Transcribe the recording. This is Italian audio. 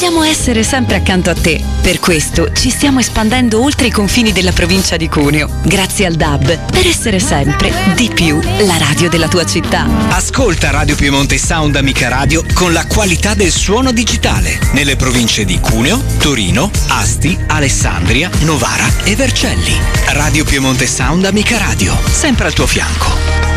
vogliamo essere sempre accanto a te. Per questo ci stiamo espandendo oltre i confini della provincia di Cuneo, grazie al DAB, per essere sempre di più la radio della tua città. Ascolta Radio Piemonte Sound Amica Radio con la qualità del suono digitale nelle province di Cuneo, Torino, Asti, Alessandria, Novara e Vercelli. Radio Piemonte Sound Amica Radio, sempre al tuo fianco.